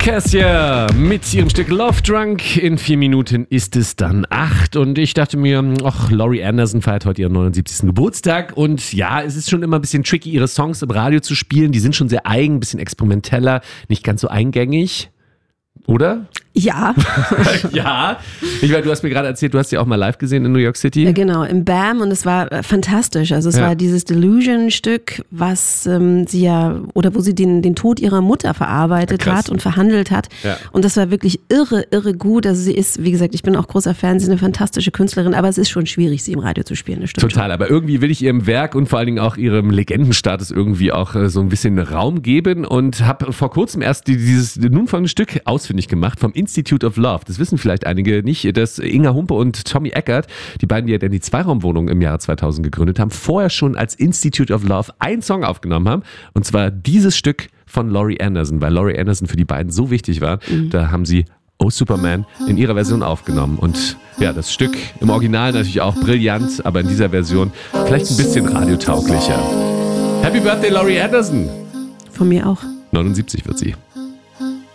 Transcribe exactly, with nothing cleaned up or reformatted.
Cassia mit ihrem Stück Love Drunk. In vier Minuten ist es dann acht und ich dachte mir, ach, Laurie Anderson feiert heute ihren neunundsiebzigsten Geburtstag und ja, es ist schon immer ein bisschen tricky, ihre Songs im Radio zu spielen. Die sind schon sehr eigen, ein bisschen experimenteller, nicht ganz so eingängig. Oder? Ja. Ja. Ich meine, du hast mir gerade erzählt, du hast sie auch mal live gesehen in New York City. Ja, genau, im B A M und es war äh, fantastisch. Also es Ja. war dieses Delusion-Stück, was ähm, sie ja, oder wo sie den, den Tod ihrer Mutter verarbeitet Krass. hat und verhandelt hat. Ja. Und das war wirklich irre, irre gut. Also sie ist, wie gesagt, ich bin auch großer Fan, sie ist eine fantastische Künstlerin, aber es ist schon schwierig, sie im Radio zu spielen. Das stimmt Total, schon. aber irgendwie will ich ihrem Werk und vor allen Dingen auch ihrem Legendenstatus irgendwie auch äh, so ein bisschen Raum geben und habe vor kurzem erst die, dieses nun folgende Stück ausfindig gemacht vom Institute of Love. Das wissen vielleicht einige nicht, dass Inga Humpe und Tommy Eckert, die beiden, die ja dann die Zweiraumwohnung im Jahre zweitausend gegründet haben, vorher schon als Institute of Love einen Song aufgenommen haben und zwar dieses Stück von Laurie Anderson, weil Laurie Anderson für die beiden so wichtig war. Mhm. Da haben sie Oh Superman in ihrer Version aufgenommen und ja, das Stück im Original natürlich auch brillant, aber in dieser Version vielleicht ein bisschen radiotauglicher. Happy Birthday Laurie Anderson! Von mir auch. neunundsiebzig wird sie.